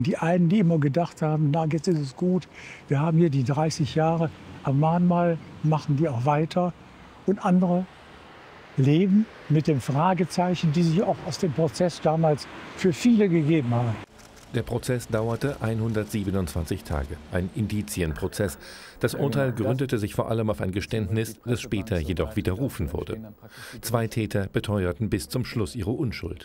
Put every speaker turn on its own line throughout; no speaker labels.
Die einen, die immer gedacht haben, na, jetzt ist es gut, wir haben hier die 30 Jahre am Mahnmal, machen die auch weiter. Und andere leben mit dem Fragezeichen, die sich auch aus dem Prozess damals für viele gegeben haben.
Der Prozess dauerte 127 Tage, ein Indizienprozess. Das Urteil gründete sich vor allem auf ein Geständnis, das später jedoch widerrufen wurde. 2 Täter beteuerten bis zum Schluss ihre Unschuld.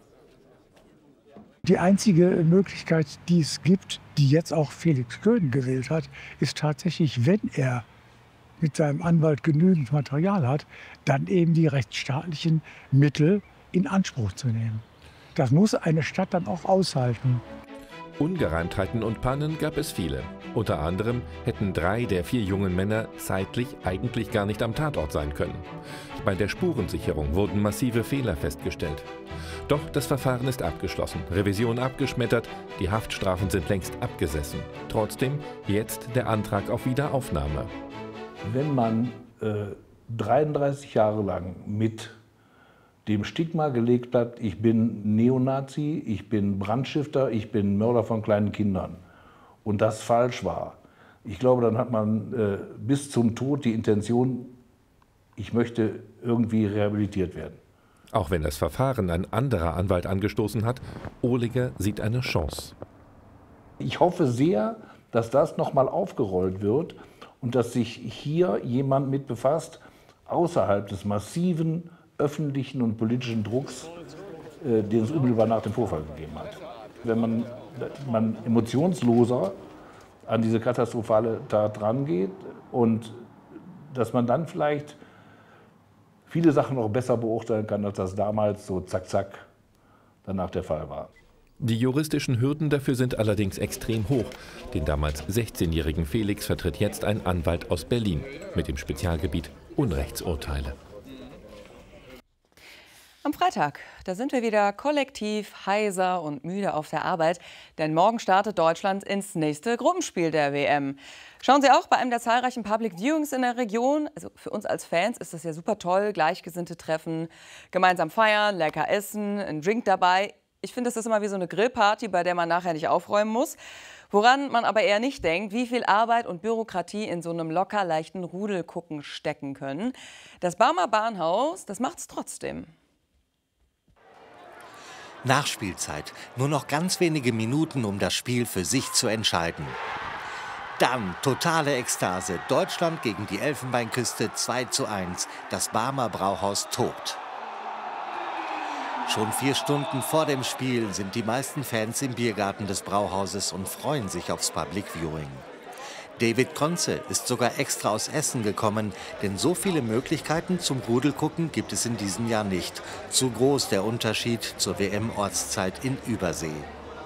Die einzige Möglichkeit, die es gibt, die jetzt auch Felix Köhn gewählt hat, ist tatsächlich, wenn er mit seinem Anwalt genügend Material hat, dann eben die rechtsstaatlichen Mittel in Anspruch zu nehmen. Das muss eine Stadt dann auch aushalten.
Ungereimtheiten und Pannen gab es viele. Unter anderem hätten 3 der 4 jungen Männer zeitlich eigentlich gar nicht am Tatort sein können. Bei der Spurensicherung wurden massive Fehler festgestellt. Doch das Verfahren ist abgeschlossen, Revision abgeschmettert, die Haftstrafen sind längst abgesessen. Trotzdem jetzt der Antrag auf Wiederaufnahme.
Wenn man 33 Jahre lang mit dem Stigma gelegt hat, ich bin Neonazi, ich bin Brandstifter, ich bin Mörder von kleinen Kindern und das falsch war, ich glaube, dann hat man bis zum Tod die Intention, ich möchte irgendwie rehabilitiert werden.
Auch wenn das Verfahren ein anderer Anwalt angestoßen hat, Ohliger sieht eine Chance.
Ich hoffe sehr, dass das nochmal aufgerollt wird und dass sich hier jemand mit befasst, außerhalb des massiven öffentlichen und politischen Drucks, den es unmittelbar nach dem Vorfall gegeben hat. Wenn man emotionsloser an diese katastrophale Tat rangeht und dass man dann vielleicht viele Sachen noch besser beurteilen kann, als das damals so zack, zack danach der Fall war.
Die juristischen Hürden dafür sind allerdings extrem hoch. Den damals 16-jährigen Felix vertritt jetzt ein Anwalt aus Berlin mit dem Spezialgebiet Unrechtsurteile.
Am Freitag, da sind wir wieder kollektiv heiser und müde auf der Arbeit, denn morgen startet Deutschland ins nächste Gruppenspiel der WM. Schauen Sie auch bei einem der zahlreichen Public Viewings in der Region. Also für uns als Fans ist das ja super toll, Gleichgesinnte treffen, gemeinsam feiern, lecker essen, ein Drink dabei. Ich finde, das ist immer wie so eine Grillparty, bei der man nachher nicht aufräumen muss. Woran man aber eher nicht denkt, wie viel Arbeit und Bürokratie in so einem locker leichten Rudelgucken stecken können. Das Barmer Bahnhaus, das macht's trotzdem.
Nachspielzeit. Nur noch ganz wenige Minuten, um das Spiel für sich zu entscheiden. Dann totale Ekstase. Deutschland gegen die Elfenbeinküste 2:1. Das Barmer Brauhaus tobt. Schon 4 Stunden vor dem Spiel sind die meisten Fans im Biergarten des Brauhauses und freuen sich aufs Public Viewing. David Konze ist sogar extra aus Essen gekommen, denn so viele Möglichkeiten zum Rudelgucken gibt es in diesem Jahr nicht. Zu groß der Unterschied zur WM-Ortszeit in Übersee.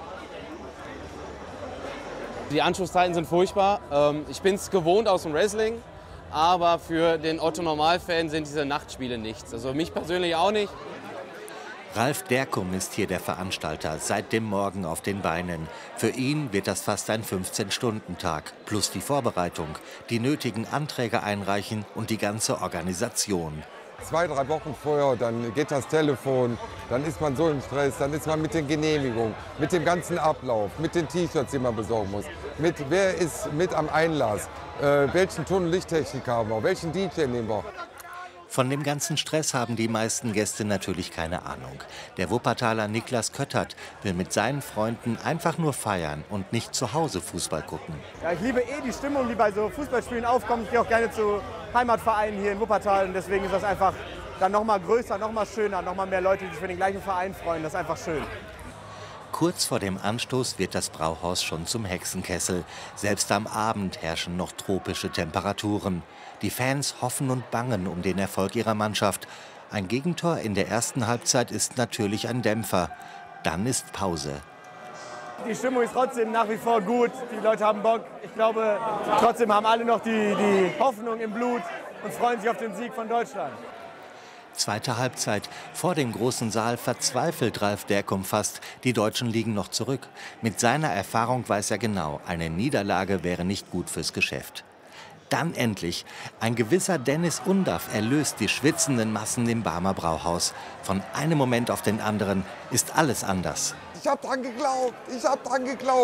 Die Anschlusszeiten sind furchtbar. Ich bin es gewohnt aus dem Wrestling, aber für den Otto-Normalfan sind diese Nachtspiele nichts. Also mich persönlich auch nicht.
Ralf Derkum ist hier der Veranstalter, seit dem Morgen auf den Beinen. Für ihn wird das fast ein 15-Stunden-Tag, plus die Vorbereitung, die nötigen Anträge einreichen und die ganze Organisation.
2, 3 Wochen vorher, dann geht das Telefon, dann ist man so im Stress, dann ist man mit den Genehmigungen, mit dem ganzen Ablauf, mit den T-Shirts, die man besorgen muss, mit wer ist mit am Einlass, welchen Ton- und Lichttechniker haben wir, welchen DJ nehmen wir.
Von dem ganzen Stress haben die meisten Gäste natürlich keine Ahnung. Der Wuppertaler Niklas Köttert will mit seinen Freunden einfach nur feiern und nicht zu Hause Fußball gucken.
Ja, ich liebe die Stimmung, die bei so Fußballspielen aufkommt. Ich gehe auch gerne zu Heimatvereinen hier in Wuppertal und deswegen ist das einfach dann noch mal größer, noch mal schöner, noch mal mehr Leute, die sich für den gleichen Verein freuen. Das ist einfach schön.
Kurz vor dem Anstoß wird das Brauhaus schon zum Hexenkessel. Selbst am Abend herrschen noch tropische Temperaturen. Die Fans hoffen und bangen um den Erfolg ihrer Mannschaft. Ein Gegentor in der ersten Halbzeit ist natürlich ein Dämpfer. Dann ist Pause.
Die Stimmung ist trotzdem nach wie vor gut. Die Leute haben Bock. Ich glaube, trotzdem haben alle noch die Hoffnung im Blut und freuen sich auf den Sieg von Deutschland.
Zweite Halbzeit. Vor dem großen Saal verzweifelt Ralf Derkum fast. Die Deutschen liegen noch zurück. Mit seiner Erfahrung weiß er genau, eine Niederlage wäre nicht gut fürs Geschäft. Dann endlich. Ein gewisser Dennis Undaff erlöst die schwitzenden Massen im Barmer Brauhaus. Von einem Moment auf den anderen ist alles anders.
Ich hab dran geglaubt, ich hab dran geglaubt.